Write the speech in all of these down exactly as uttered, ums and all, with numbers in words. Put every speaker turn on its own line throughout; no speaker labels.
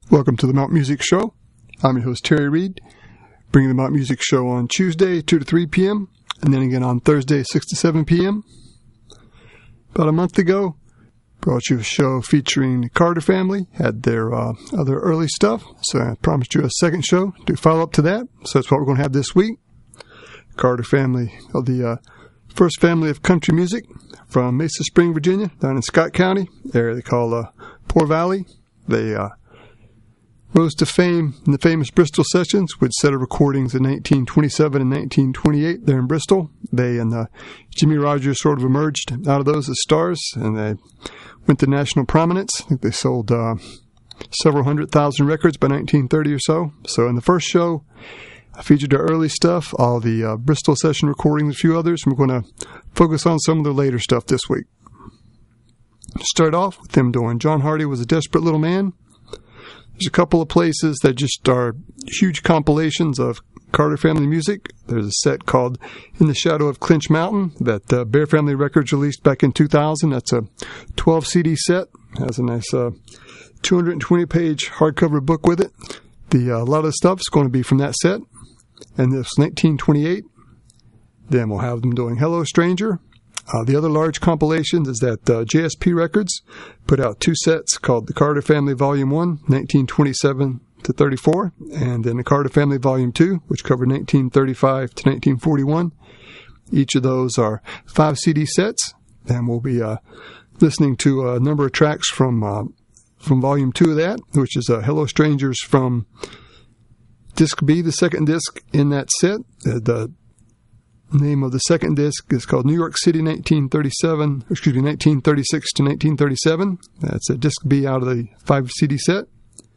Welcome to the Mount Music Show. I'm your host, Terry Reed, bringing the Mount Music Show on Tuesday, two to three p.m., and then again on Thursday, six to seven p.m. About a month ago, brought you a show featuring the Carter family, had their uh, other early stuff, so I promised you a second show to follow up to that, so that's what we're going to have this week. Carter family, uh, the uh, first family of country music from Mesa Spring, Virginia, down in Scott County, area they call uh, Poor Valley. They uh, rose to fame in the famous Bristol Sessions, with set of recordings in nineteen twenty-seven and nineteen twenty-eight there in Bristol. They and uh, Jimmy Rogers sort of emerged out of those as stars, and they went to national prominence. I think they sold uh, several hundred thousand records by nineteen thirty or so. So in the first show, I featured their early stuff, all the uh, Bristol Session recordings, a few others. I'm going to focus on some of their later stuff this week. Start off with them doing John Hardy Was a Desperate Little Man. There's a couple of places that just are huge compilations of Carter family music. There's a set called In the Shadow of Clinch Mountain that uh, Bear Family Records released back in two thousand. That's a twelve C D set. Has a nice uh, two hundred twenty page hardcover book with it. The uh, a lot of the stuff is going to be from that set. And this nineteen twenty-eight. Then we'll have them doing Hello Stranger. Uh, the other large compilations is that uh, J S P Records put out two sets called the Carter Family Volume one, nineteen twenty-seven to thirty-four, and then the Carter Family Volume two, which covered nineteen thirty-five to nineteen forty-one. Each of those are five C D sets, and we'll be uh, listening to a number of tracks from uh, from Volume two of that, which is uh, Hello Strangers from Disc B, the second disc in that set. Uh, the name of the second disc is called New York City nineteen thirty-seven, excuse me, nineteen thirty-six to nineteen thirty-seven. That's a disc B out of the five C D set.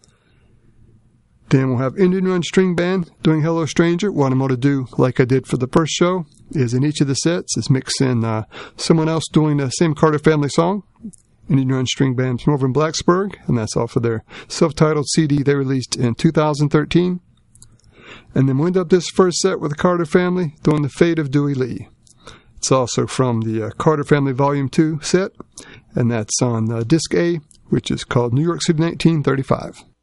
Then we'll have Indian Run String Band doing Hello Stranger. What I'm going to do, like I did for the first show, is in each of the sets is mix in uh, someone else doing the same Carter family song. Indian Run String Band from over in Blacksburg, and that's off of their self-titled C D they released in two thousand thirteen. And then we'll end up this first set with the Carter family doing The Fate of Dewey Lee. It's also from the uh, Carter Family Volume two set, and that's on uh, Disc A, which is called New York City nineteen thirty-five.